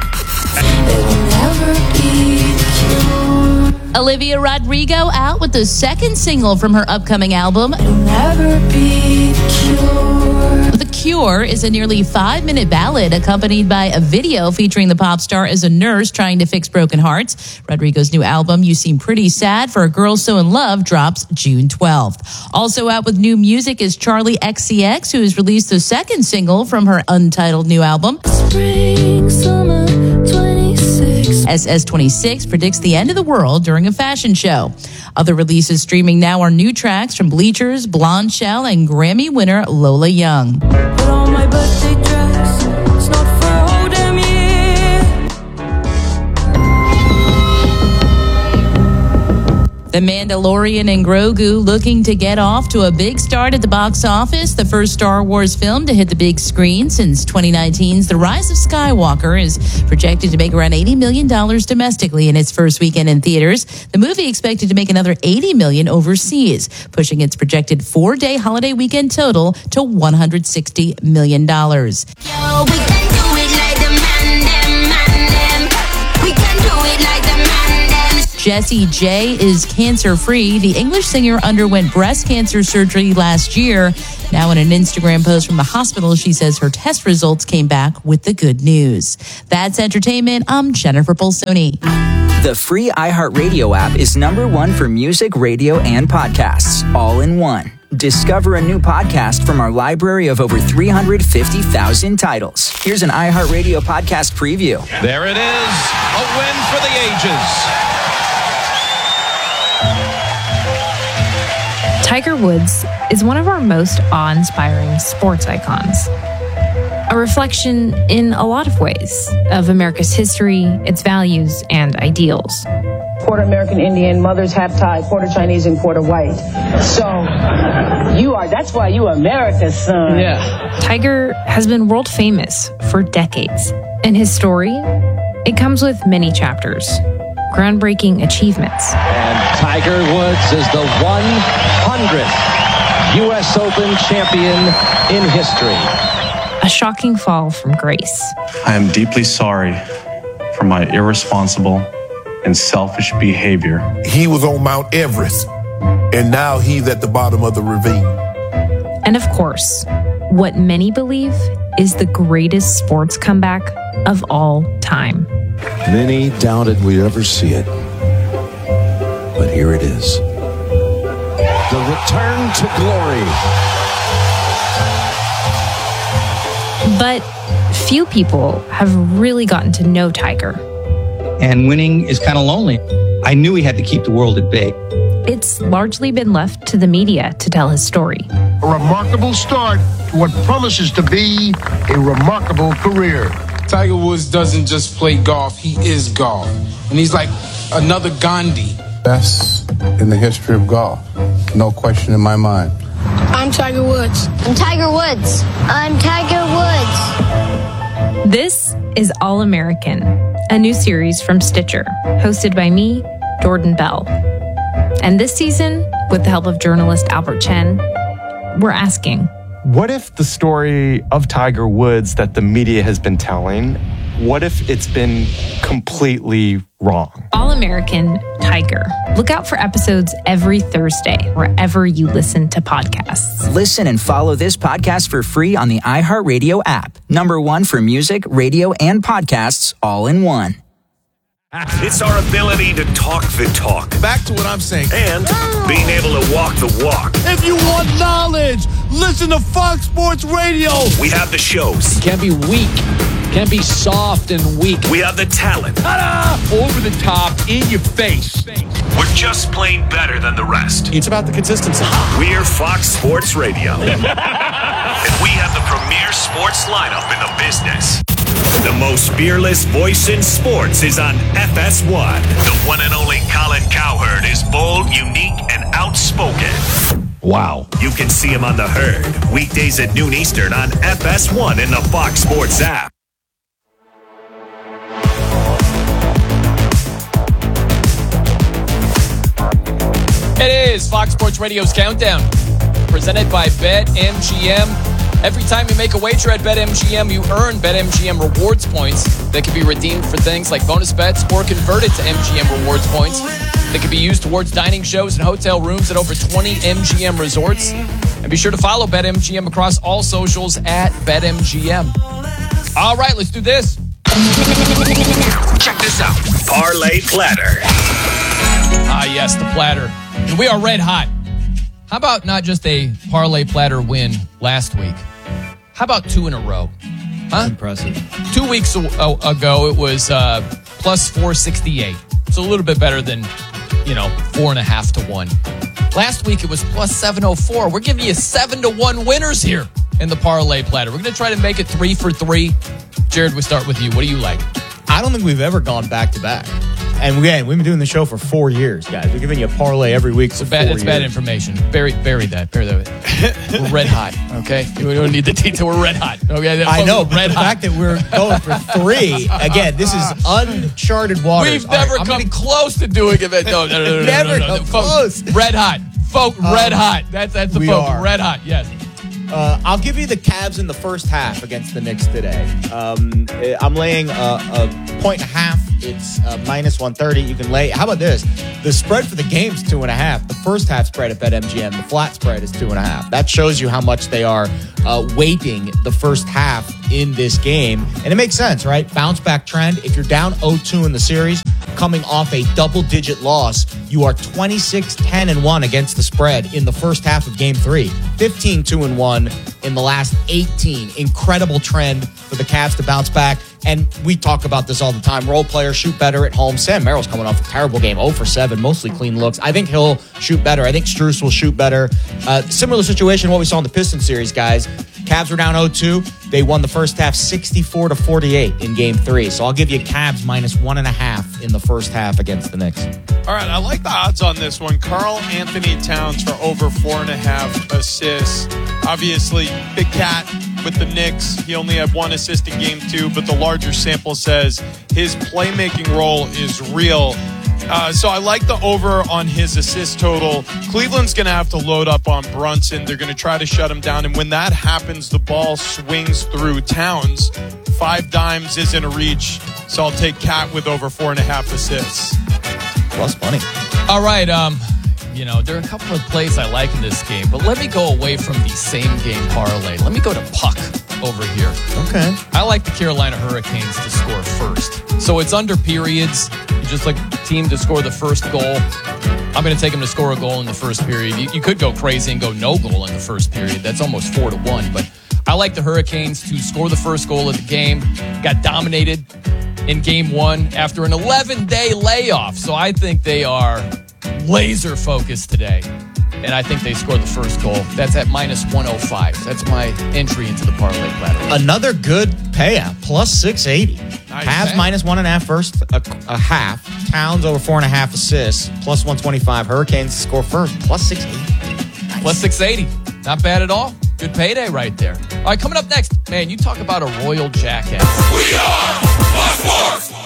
Olivia Rodrigo out with the second single from her upcoming album. Never be the The Cure is a nearly five-minute ballad accompanied by a video featuring the pop star as a nurse trying to fix broken hearts. Rodrigo's new album, You Seem Pretty Sad for a Girl So In Love, drops June twelfth. Also out with new music is Charlie X C X, who has released the second single from her untitled new album. Spring, summer, twenty-six. S S twenty-six predicts the end of the world during a fashion show. Other releases streaming now are new tracks from Bleachers, Blonde Shell, and Grammy winner Lola Young. Put on my birthday dress, it's not for a whole damn year. The Mandalorian and Grogu looking to get off to a big start at the box office. The first Star Wars film to hit the big screen since twenty nineteen's The Rise of Skywalker is projected to make around eighty million dollars domestically in its first weekend in theaters. The movie expected to make another eighty million dollars overseas, pushing its projected four-day holiday weekend total to one hundred sixty million dollars. Yo, we can do it like the man them, man them. We can do it like the man them. Jessie J is cancer-free. The English singer underwent breast cancer surgery last year. Now in an Instagram post from the hospital, she says her test results came back with the good news. That's entertainment. I'm Jennifer Polsoni. The free iHeartRadio app is number one for music, radio, and podcasts, all in one. Discover a new podcast from our library of over three hundred fifty thousand titles. Here's an iHeartRadio podcast preview. There it is, a win for the ages. Tiger Woods is one of our most awe-inspiring sports icons. A reflection in a lot of ways of America's history, its values, and ideals. Quarter American Indian, mother's half Thai, quarter Chinese, and quarter white. So, you are, that's why you are America's son. Yeah. Tiger has been world famous for decades. And his story, it comes with many chapters, groundbreaking achievements. And Tiger Woods is the one hundredth U S Open champion in history. A shocking fall from grace. I am deeply sorry for my irresponsible and selfish behavior. He was on Mount Everest, and now he's at the bottom of the ravine. And of course, what many believe is the greatest sports comeback of all time. Many doubted we'd ever see it, but here it is. The return to glory. But few people have really gotten to know Tiger. And winning is kind of lonely. I knew he had to keep the world at bay. It's largely been left to the media to tell his story. A remarkable start to what promises to be a remarkable career. Tiger Woods doesn't just play golf, he is golf. And he's like another Gandhi. Best in the history of golf. No question in my mind. I'm Tiger Woods. I'm Tiger Woods. I'm Tiger Woods. This is All American, a new series from Stitcher, hosted by me, Jordan Bell. And this season, with the help of journalist Albert Chen, we're asking, what if the story of Tiger Woods that the media has been telling, what if it's been completely wrong? All American Tiger. Look out for episodes every Thursday, wherever you listen to podcasts. Listen and follow this podcast for free on the iHeartRadio app. Number one for music, radio, and podcasts, all in one. It's our ability to talk the talk. Back to what I'm saying. And being able to walk the walk. If you want knowledge, listen to Fox Sports Radio. We have the shows. Can't be weak. Can't be soft and weak. We have the talent. Ta-da! Over the top, in your face. We're just plain better than the rest. It's about the consistency. We're Fox Sports Radio. And we have the premier sports lineup in the business. The most fearless voice in sports is on F S one. The one and only Colin Cowherd is bold, unique, and outspoken. Wow. You can see him on The Herd, weekdays at noon Eastern on F S one in the Fox Sports app. It is Fox Sports Radio's Countdown, presented by BetMGM. Every time you make a wager at BetMGM, you earn BetMGM rewards points that can be redeemed for things like bonus bets or converted to M G M rewards points that can be used towards dining shows and hotel rooms at over twenty M G M resorts. And be sure to follow BetMGM across all socials at BetMGM. All right, let's do this. Check this out. Parlay Platter. Ah, yes, the platter. And we are red hot. How about not just a parlay platter win last week? How about two in a row? Huh? Impressive. Two weeks ago, it was uh, plus four sixty-eight. So a little bit better than, you know, four and a half to one. Last week, it was plus seven oh four. We're giving you seven to one winners here in the parlay platter. We're going to try to make it three for three. Jared, we start with you. What do you like? I don't think we've ever gone back to back. And again, we've been doing the show for four years, guys. We're giving you a parlay every week. It's bad. It's bad information. Bury, bury that. Bury that. We're red hot. Okay, we don't need the detail. We're red hot. Okay, I know. But red the hot. fact that we're going for three again, this is uncharted waters. We've never right, come gonna... close to doing it. No, no, no, no, no, never no, no, no. come close. Red hot. Folk, um, red hot. That's that's the we folk. Are. Red hot. Yes. Uh, I'll give you the Cavs in the first half against the Knicks today. Um, I'm laying a, a point and a half. It's uh, minus one thirty. You can lay. How about this? The spread for the game's two and a half. The first half spread at BetMGM, the flat spread is two and a half. That shows you how much they are uh, weighting the first half in this game. And it makes sense, right? Bounce back trend. If you're down oh two in the series, coming off a double-digit loss, you are twenty-six ten and one against the spread in the first half of game three. fifteen two and one in the last eighteen. Incredible trend for the Cavs to bounce back. And we talk about this all the time. Role players shoot better at home. Sam Merrill's coming off a terrible game, oh for seven, mostly clean looks. I think he'll shoot better. I think Strus will shoot better. Uh, similar situation to what we saw in the Pistons series, guys. Cavs were down oh two. They won the first half sixty-four to forty-eight in game three. So I'll give you Cavs minus one and a half in the first half against the Knicks. All right, I like the odds on this one. Karl Anthony Towns for over four and a half assists. Obviously, Big Cat with the Knicks. He only had one assist in game two, but the larger sample says his playmaking role is real. Uh, so I like the over on his assist total. Cleveland's going to have to load up on Brunson. They're going to try to shut him down. And when that happens, the ball swings through Towns. Five dimes isn't a reach. So I'll take Cat with over four and a half assists. Plus money. All right. Um, you know, there are a couple of plays I like in this game, but let me go away from the same game parlay. Let me go to Puck over here. Okay. I like the Carolina Hurricanes to score first. So it's under periods. You just like the team to score the first goal. I'm going to take them to score a goal in the first period. You, you could go crazy and go no goal in the first period. That's almost four to one. But I like the Hurricanes to score the first goal of the game. Got dominated in game one after an eleven-day layoff. So I think they are laser focused today. And I think they score the first goal. That's at minus one oh five. That's my entry into the parlay platter. Another good payout, plus six eighty. Nice. Cavs minus one and a half first, a, a half. Towns over four and a half assists, plus one twenty-five. Hurricanes score first, plus six eighty. Nice. Plus six eighty. Not bad at all. Good payday right there. All right, coming up next, man, you talk about a royal jackass. We are Sports.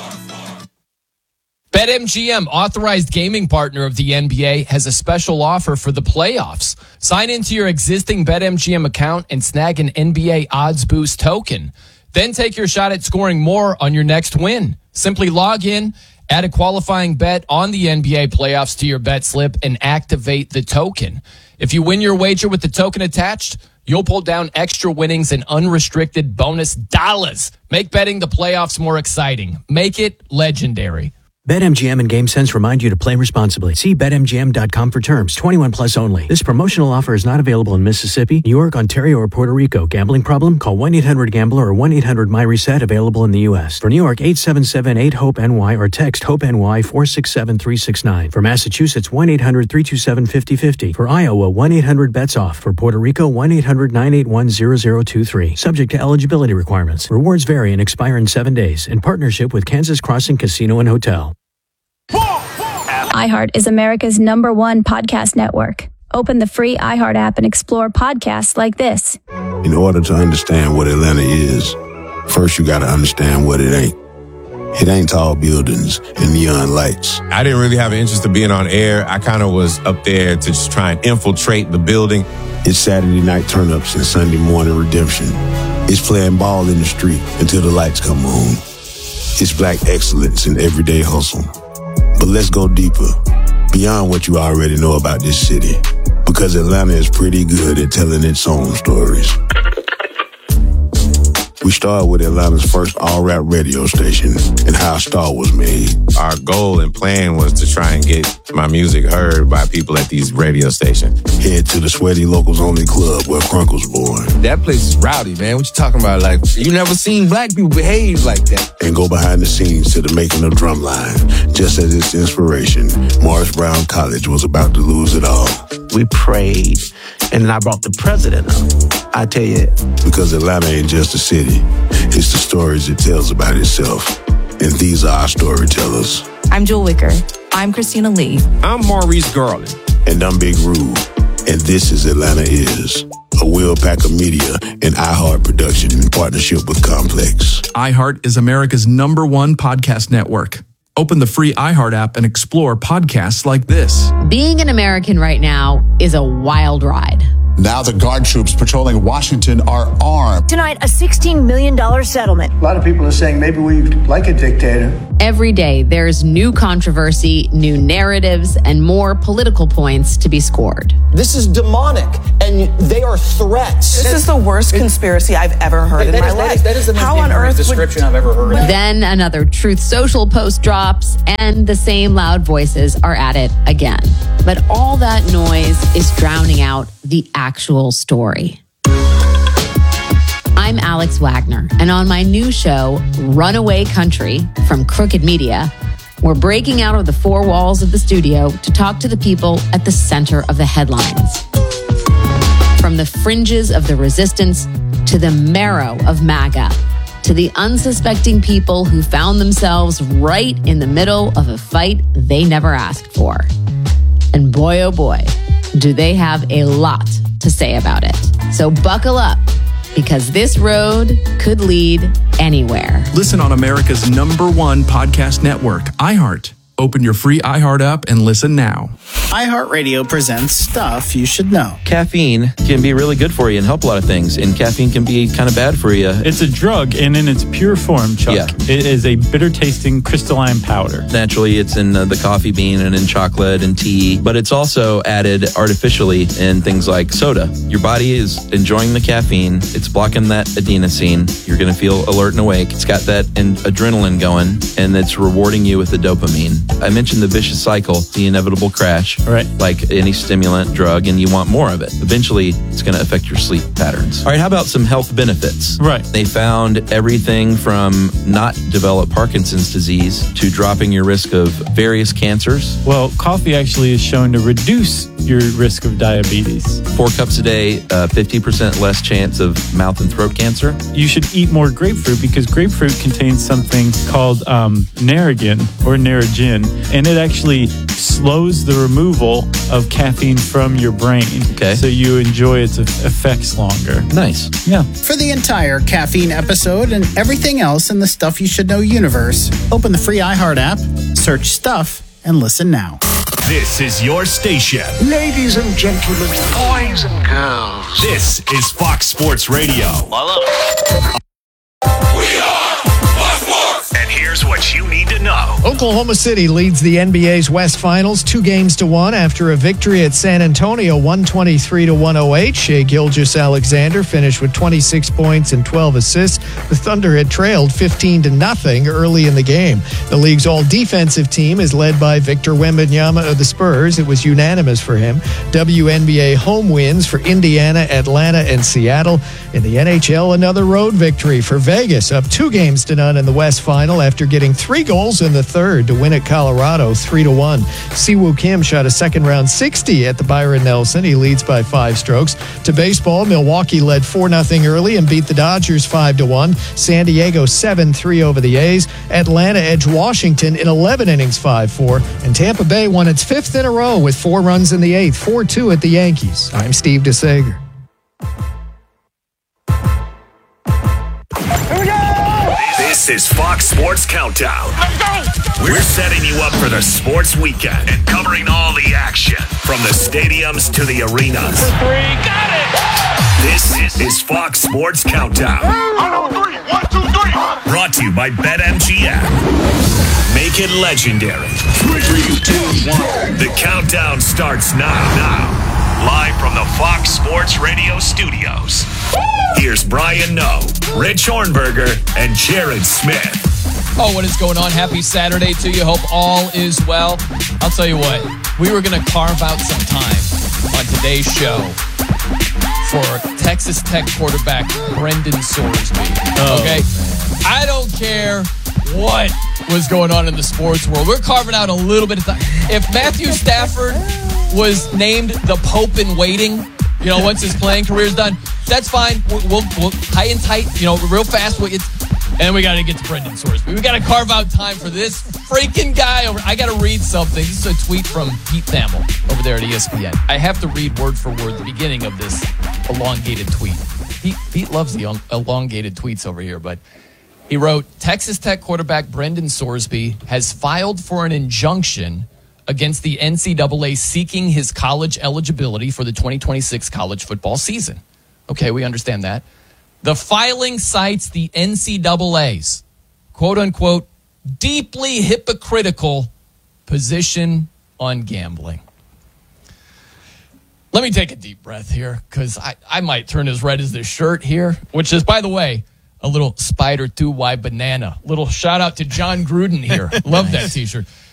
BetMGM, authorized gaming partner of the N B A, has a special offer for the playoffs. Sign into your existing BetMGM account and snag an N B A Odds Boost token. Then take your shot at scoring more on your next win. Simply log in, add a qualifying bet on the N B A playoffs to your bet slip, and activate the token. If you win your wager with the token attached, you'll pull down extra winnings and unrestricted bonus dollars. Make betting the playoffs more exciting. Make it legendary. BetMGM and GameSense remind you to play responsibly. See Bet M G M dot com for terms. twenty-one plus only. This promotional offer is not available in Mississippi, New York, Ontario, or Puerto Rico. Gambling problem? Call one eight hundred gambler or one eight hundred my reset, available in the U S. For New York, eight seven seven eight hope N Y or text HOPE-NY four six seven three six nine. For Massachusetts, one eight hundred three two seven five zero five zero. For Iowa, one eight hundred bets off. For Puerto Rico, one eight hundred nine eight one zero zero two three. Subject to eligibility requirements. Rewards vary and expire in seven days. In partnership with Kansas Crossing Casino and Hotel. iHeart is America's number one podcast network. Open the free iHeart app and explore podcasts like this. In order to understand what Atlanta is, first you got to understand what it ain't. It ain't tall buildings and neon lights. I didn't really have an interest in being on air. I kind of was up there to just try and infiltrate the building. It's Saturday night turn-ups and Sunday morning redemption. It's playing ball in the street until the lights come on. It's black excellence in everyday hustle. But let's go deeper, beyond what you already know about this city, because Atlanta is pretty good at telling its own stories. We started with Atlanta's first all-rap radio station and how a star was made. Our goal and plan was to try and get my music heard by people at these radio stations. Head to the Sweaty Locals Only Club where Crunk was born. That place is rowdy, man. What you talking about? Like, you never seen black people behave like that. And go behind the scenes to the making of Drumline. Just as its inspiration, Morris Brown College was about to lose it all. We prayed, and then I brought the president up. I tell you. Because Atlanta ain't just a city. It's the stories it tells about itself. And these are our storytellers. I'm Jewel Wicker. I'm Christina Lee. I'm Maurice Garland. And I'm Big Rube. And this is Atlanta Is, a Will Packer Media and iHeart production in partnership with Complex. iHeart is America's number one podcast network. Open the free iHeart app and explore podcasts like this. Being an American right now is a wild ride. Now the guard troops patrolling Washington are armed. Tonight, a sixteen million dollars settlement. A lot of people are saying maybe we like a dictator. Every day, there's new controversy, new narratives, and more political points to be scored. This is demonic, and they are threats. This is the worst conspiracy I've ever heard in my life. That is the most ignorant description I've ever heard. Then another Truth Social post drops, and the same loud voices are at it again. But all that noise is drowning out the actual story. I'm Alex Wagner, and on my new show, Runaway Country from Crooked Media, we're breaking out of the four walls of the studio to talk to the people at the center of the headlines. From the fringes of the resistance to the marrow of MAGA, to the unsuspecting people who found themselves right in the middle of a fight they never asked for. And boy, oh boy, do they have a lot to say about it. So buckle up, because this road could lead anywhere. Listen on America's number one podcast network, iHeart. Open your free iHeart app and listen now. iHeartRadio presents Stuff You Should Know. Caffeine can be really good for you and help a lot of things, and caffeine can be kind of bad for you. It's a drug, and in its pure form, Chuck, yeah. It is a bitter-tasting crystalline powder. Naturally, it's in uh, the coffee bean and in chocolate and tea, but it's also added artificially in things like soda. Your body is enjoying the caffeine. It's blocking that adenosine. You're going to feel alert and awake. It's got that in- adrenaline going, and it's rewarding you with the dopamine. I mentioned the vicious cycle, the inevitable crash, right? Like any stimulant drug, and you want more of it. Eventually, it's going to affect your sleep patterns. All right, how about some health benefits? Right. They found everything from not develop Parkinson's disease to dropping your risk of various cancers. Well, coffee actually is shown to reduce your risk of diabetes. Four cups a day, uh, fifty percent less chance of mouth and throat cancer. You should eat more grapefruit because grapefruit contains something called um, Narragin or Narragin, and it actually slows the removal of caffeine from your brain. Okay. So you enjoy its effects longer. Nice. Yeah. For the entire caffeine episode and everything else in the Stuff You Should Know universe, open the free iHeart app, search Stuff, and listen now. This is your station. Ladies and gentlemen, boys and girls. This is Fox Sports Radio. And here's what you need to know. Oklahoma City leads the N B A's West Finals two games to one after a victory at San Antonio, one twenty-three to one oh eight. Shai Gilgeous-Alexander finished with twenty-six points and twelve assists. The Thunder had trailed fifteen to nothing early in the game. The league's all-defensive team is led by Victor Wembanyama of the Spurs. It was unanimous for him. W N B A home wins for Indiana, Atlanta, and Seattle. In the N H L, another road victory for Vegas, up two games to none in the West Final after getting three goals in the third to win at Colorado three to one. Siwoo Kim shot a second round sixty at the Byron Nelson. He leads by five strokes. To baseball, Milwaukee led four nothing early and beat the Dodgers five to one. San Diego seven three over the A's. Atlanta edged Washington in eleven innings five four. And Tampa Bay won its fifth in a row with four runs in the eighth, four two at the Yankees. I'm Steve DeSager. This is Fox Sports Countdown. We're setting you up for the sports weekend and covering all the action from the stadiums to the arenas. Three, got it! This is Fox Sports Countdown. On three, one, two, three. Brought to you by BetMGM. Make it legendary. Three, two, one. The countdown starts now. Now. Live from the Fox Sports Radio studios. Here's Brian Noe, Rich Hornberger, and Jared Smith. Oh, what is going on? Happy Saturday to you. Hope all is well. I'll tell you what, we were going to carve out some time on today's show for Texas Tech quarterback Brendan Sorsby. Oh, okay? Man. I don't care what was going on in the sports world. We're carving out a little bit of time. If Matthew Stafford was named the Pope in waiting, you know, once his playing career is done, that's fine. We'll, we'll, we'll high and tight, you know, real fast. It's, And we got to get to Brendan Sorsby. We got to carve out time for this freaking guy over. I got to read something. This is a tweet from Pete Thamel over there at E S P N. I have to read word for word the beginning of this elongated tweet. Pete, Pete loves the elongated tweets over here, but he wrote, Texas Tech quarterback Brendan Sorsby has filed for an injunction against the N C double A seeking his college eligibility for the twenty twenty-six college football season. Okay, we understand that. The filing cites the N C double A's, quote-unquote, deeply hypocritical position on gambling. Let me take a deep breath here, because I, I might turn as red as this shirt here, which is, by the way, a little Spider two Y banana. Little shout-out to John Gruden here. Love that T-shirt.